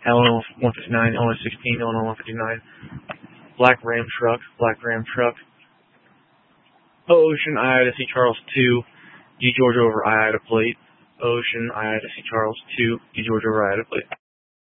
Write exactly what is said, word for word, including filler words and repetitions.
Illinois one fifty-nine, Illinois sixteen, Illinois one fifty-nine. Black Ram truck, Black Ram truck. Ocean, I I to C Charles two, D George over I I to plate. Ocean, I I to C Charles two, D George over I I to plate.